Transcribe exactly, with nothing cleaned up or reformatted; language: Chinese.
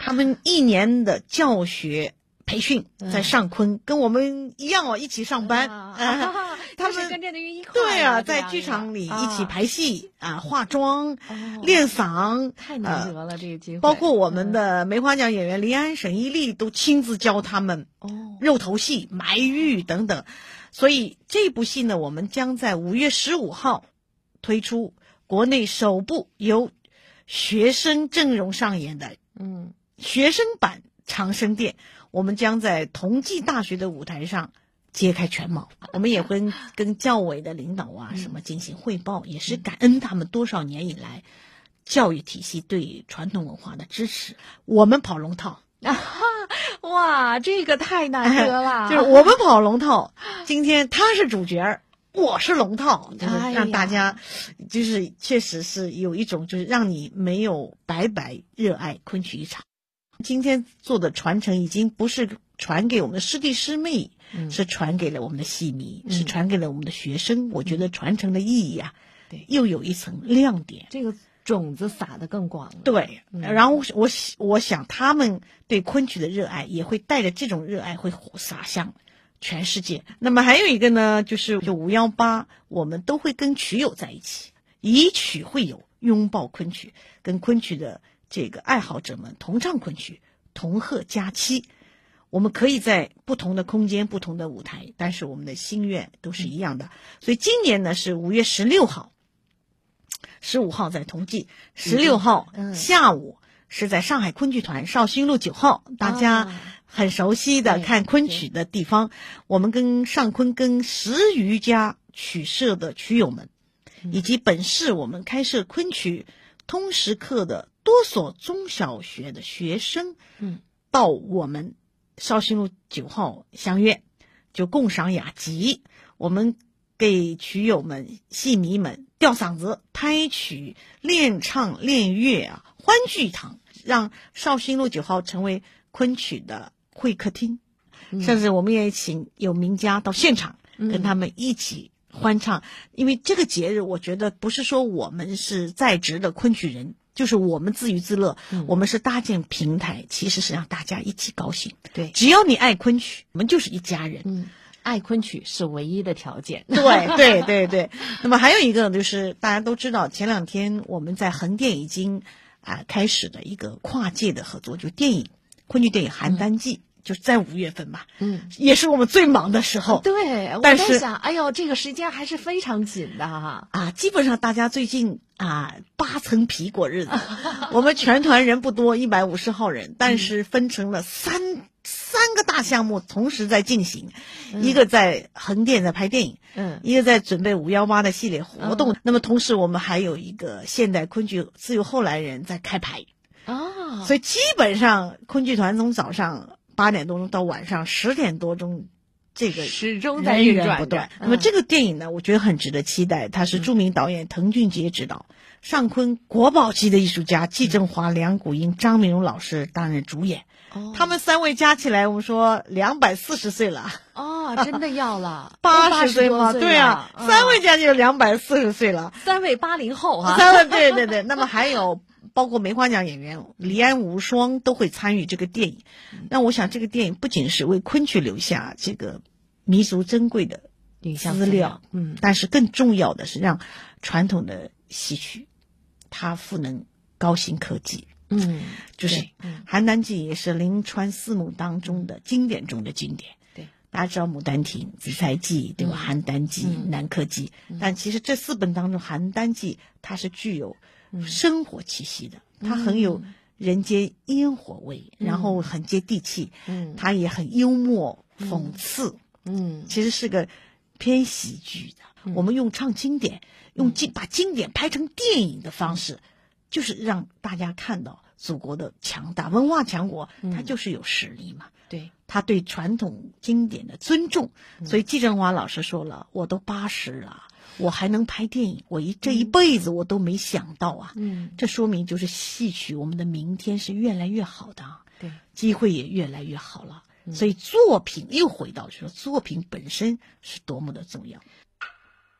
他们一年的教学培训在上昆，嗯、跟我们一样哦，一起上班。啊啊、 他们跟着的一块对啊，在剧场里一起排戏啊、啊化妆、哦、练嗓， 太难得了、呃、这个机会。 包括我们的梅花奖演员黎安、沈一丽都亲自教他们哦肉头戏、埋玉等等。所以这部戏呢，我们将在五月十五号推出国内首部由学生阵容上演的嗯学生版长生殿，我们将在同济大学的舞台上揭开全貌。我们也会跟教委的领导啊什么进行汇报，也是感恩他们多少年以来教育体系对传统文化的支持。我们跑龙套啊，哇，这个太难得了！ 就是我们跑龙套，今天他是主角，我是龙套，就是让大家，就是确实是有一种就是让你没有白白热爱昆曲一场。今天做的传承已经不是传给我们的师弟师妹，嗯、是传给了我们的戏迷，嗯、是传给了我们的学生。我觉得传承的意义啊，对，又有一层亮点。 这个种子撒得更广了。 对，嗯、然后我我想他们对昆曲的热爱也会带着这种热爱会洒向全世界。那么还有一个呢，就是就五幺八，我们都会跟曲友在一起，以曲会友，拥抱昆曲，跟昆曲的这个爱好者们同唱昆曲，同贺佳期。我们可以在不同的空间、不同的舞台，但是我们的心愿都是一样的。嗯、所以今年呢是五月十六号。十五号在同济，十六号下午是在上海昆剧团绍兴路九号，嗯、大家很熟悉的看昆曲的地方。我们跟上昆跟十余家曲社的曲友们，嗯、以及本市我们开设昆曲通识课的多所中小学的学生， 嗯， 到我们绍兴路九号相约，就共赏雅集。我们给曲友们、戏迷们吊嗓子、拍曲、练唱、练乐啊，欢聚一堂，让绍兴路九号成为昆曲的会客厅。嗯、甚至我们也请有名家到现场，嗯、跟他们一起欢唱。因为这个节日，我觉得不是说我们是在职的昆曲人，就是我们自娱自乐。嗯、我们是搭建平台，其实是让大家一起高兴。 对， 只要你爱昆曲，我们就是一家人。 嗯。爱昆曲是唯一的条件。 对对对对。那么还有一个就是大家都知道，前两天我们在横店已经啊、呃、开始的一个跨界的合作，就电影昆剧电影《邯郸记》，嗯、就是在五月份嘛， 嗯， 也是我们最忙的时候。 对， 但是我在想，哎呦，这个时间还是非常紧的哈。 啊，基本上大家最近啊八层皮过日子。我们全团人不多，一百五十号人，但是分成了三。嗯三个大项目同时在进行，嗯、一个在横店在拍电影， 嗯， 一个在准备五幺八的系列活动。嗯、那么同时我们还有一个现代昆剧自由后来人在开排， 哦， 所以基本上昆剧团从早上八点多钟到晚上十点多钟，这个始终在运转不断。嗯、那么这个电影呢，我觉得很值得期待。它是著名导演滕俊杰执导，上昆国宝级的艺术家季振华、梁谷英、张明荣老师担任主演。 哦、 他们三位加起来，我们说两百四十岁了。 哦，真的要了， 八十岁吗？对啊，嗯、三位加起来两百四十岁了。 三位八零后啊， 三位对对对。那么还有包括梅花奖演员黎安、无双都会参与这个电影。嗯、那我想这个电影不仅是为昆曲留下这个弥足珍贵的资料， 嗯， 但是更重要的是让《传统的戏曲它赋能高新科技。 嗯， 就是《邯郸记》也是临川四母当中的经典中的经典。 对， 大家知道《牡丹亭》《紫钗记》对吧？《邯郸记》《南柯记》，但其实这四本当中，《邯郸记》它是具有生活气息的，它很有人间烟火味，然后很接地气。嗯，它也很幽默讽刺。 嗯， 其实是个偏喜剧的。我们用唱经典，用经把经典拍成电影的方式。就是让大家看到祖国的强大，文化强国，它就是有实力嘛。 嗯、对， 他对传统经典的尊重。嗯、所以季振华老师说了，我都八十了，我还能拍电影，我一这一辈子我都没想到啊。 嗯， 这说明就是戏曲，我们的明天是越来越好的， 对， 机会也越来越好了。嗯、所以作品又回到说，作品本身是多么的重要。